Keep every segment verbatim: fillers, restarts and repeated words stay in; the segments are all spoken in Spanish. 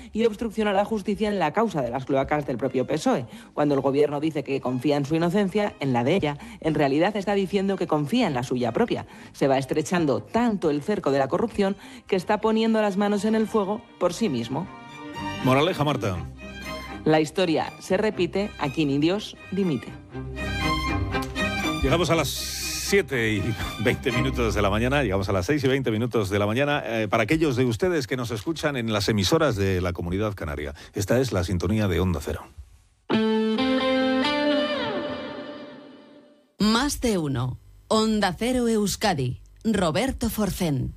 y obstrucción a la justicia en la causa de las cloacas del propio P S O E. Cuando el gobierno dice que confía en su inocencia, en la de ella, en realidad está diciendo que confía en la suya propia. Se va estrechando tanto el cerco de la corrupción que está poniendo las manos en el fuego por sí mismo. Moraleja, Marta. La historia se repite, aquí ni Dios dimite. Llegamos a las siete y veinte minutos de la mañana, llegamos a las seis y veinte minutos de la mañana. Eh, para aquellos de ustedes que nos escuchan en las emisoras de la Comunidad Canaria, esta es la sintonía de Onda Cero. Más de uno. Onda Cero Euskadi. Roberto Forcén.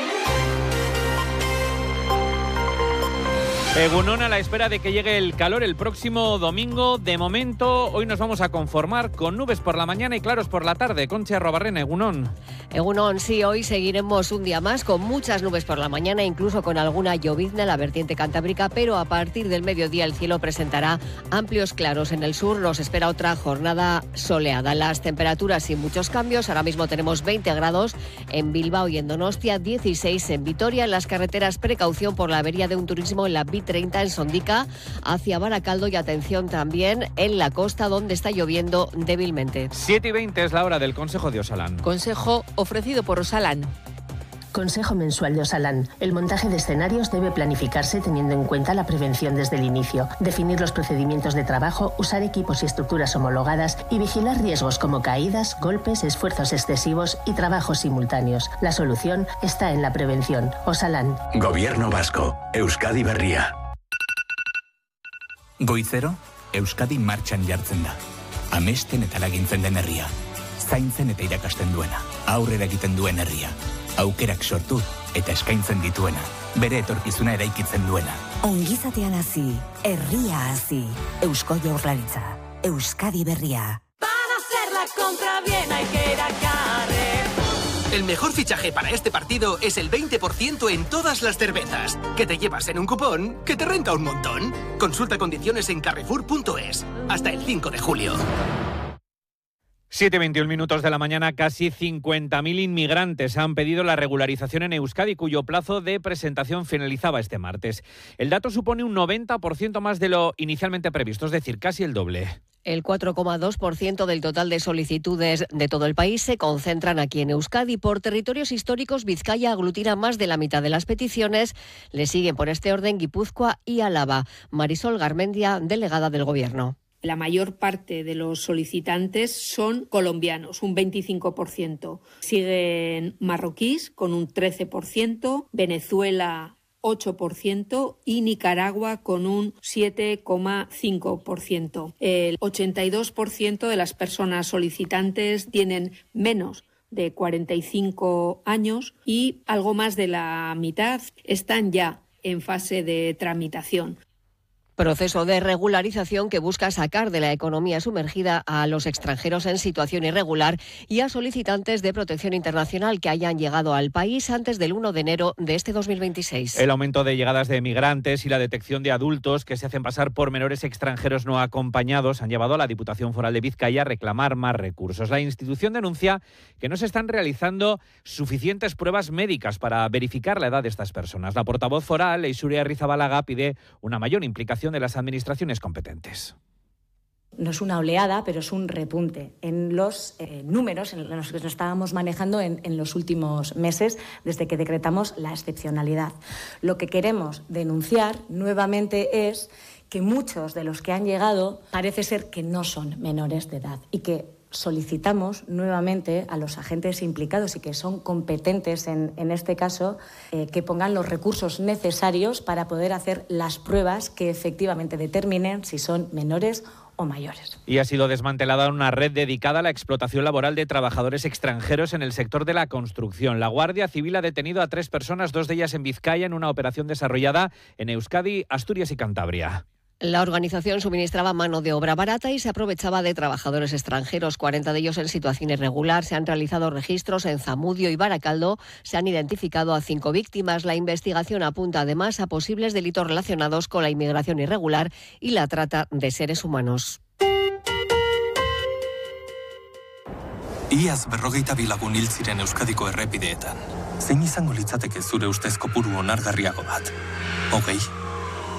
Egunon, a la espera de que llegue el calor el próximo domingo. De momento, hoy nos vamos a conformar con nubes por la mañana y claros por la tarde. Concha Arrobarrena, Egunon. Egunon, sí, hoy seguiremos un día más con muchas nubes por la mañana, incluso con alguna llovizna en la vertiente cantábrica, pero a partir del mediodía el cielo presentará amplios claros. En el sur nos espera otra jornada soleada. Las temperaturas sin muchos cambios. Ahora mismo tenemos veinte grados en Bilbao y en Donostia, dieciséis en Vitoria. En las carreteras, precaución por la avería de un turismo en la B treinta en Sondica hacia Baracaldo y atención también en la costa donde está lloviendo débilmente. siete y veinte es la hora del Consejo de Osalan. Consejo ofrecido por Osalan. Consejo mensual de Osalan. El montaje de escenarios debe planificarse teniendo en cuenta la prevención desde el inicio, definir los procedimientos de trabajo, usar equipos y estructuras homologadas y vigilar riesgos como caídas, golpes, esfuerzos excesivos y trabajos simultáneos. La solución está en la prevención. Osalan. Gobierno vasco. Euskadi berria. Goizero, Euskadi martxan jartzen da. Amesten eta lagintzen den herria. Zaintzen eta irakasten duena. Aurrera egiten duen herria. Aukerak sortu eta eskaintzen dituena. Bere etorkizuna eraikitzen duena. Ongizatean hasi, herria hasi. Eusko Jaurlaritza. Euskadi berria. Para hacer la compra bien hay que ir a Carrefour. El mejor fichaje para este partido es el veinte por ciento en todas las cervezas. Que te llevas en un cupón que te renta un montón. Consulta condiciones en carrefour punto es. Hasta el cinco de julio. siete y veintiún minutos de la mañana, casi cincuenta mil inmigrantes han pedido la regularización en Euskadi, cuyo plazo de presentación finalizaba este martes. El dato supone un noventa por ciento más de lo inicialmente previsto, es decir, casi el doble. El cuatro coma dos por ciento del total de solicitudes de todo el país se concentran aquí en Euskadi. Por territorios históricos, Vizcaya aglutina más de la mitad de las peticiones. Le siguen por este orden Guipúzcoa y Álava. Marisol Garmendia, delegada del Gobierno. La mayor parte de los solicitantes son colombianos, un veinticinco por ciento. Siguen marroquíes con un trece por ciento, Venezuela ocho por ciento y Nicaragua con un siete coma cinco por ciento. El ochenta y dos por ciento de las personas solicitantes tienen menos de cuarenta y cinco años y algo más de la mitad están ya en fase de tramitación. Proceso de regularización que busca sacar de la economía sumergida a los extranjeros en situación irregular y a solicitantes de protección internacional que hayan llegado al país antes del uno de enero de este dos mil veintiséis. El aumento de llegadas de migrantes y la detección de adultos que se hacen pasar por menores extranjeros no acompañados han llevado a la Diputación Foral de Vizcaya a reclamar más recursos. La institución denuncia que no se están realizando suficientes pruebas médicas para verificar la edad de estas personas. La portavoz foral, Eixuria Arrizabalaga, pide una mayor implicación de las administraciones competentes. No es una oleada, pero es un repunte en los eh, números en los que nos estábamos manejando en, en los últimos meses desde que decretamos la excepcionalidad. Lo que queremos denunciar nuevamente es que muchos de los que han llegado parece ser que no son menores de edad y que solicitamos nuevamente a los agentes implicados y que son competentes en, en este caso eh, que pongan los recursos necesarios para poder hacer las pruebas que efectivamente determinen si son menores o mayores. Y ha sido desmantelada una red dedicada a la explotación laboral de trabajadores extranjeros en el sector de la construcción. La Guardia Civil ha detenido a tres personas, dos de ellas en Vizcaya, en una operación desarrollada en Euskadi, Asturias y Cantabria. La organización suministraba mano de obra barata y se aprovechaba de trabajadores extranjeros, cuarenta de ellos en situación irregular. Se han realizado registros en Zamudio y Baracaldo. Se han identificado a cinco víctimas. La investigación apunta además a posibles delitos relacionados con la inmigración irregular y la trata de seres humanos. Iaz berrogeita bi lagun hil ziren Euskadiko errepideetan. Zein izango litzateke zure ustez kopuru onargarriago bat? Hogei?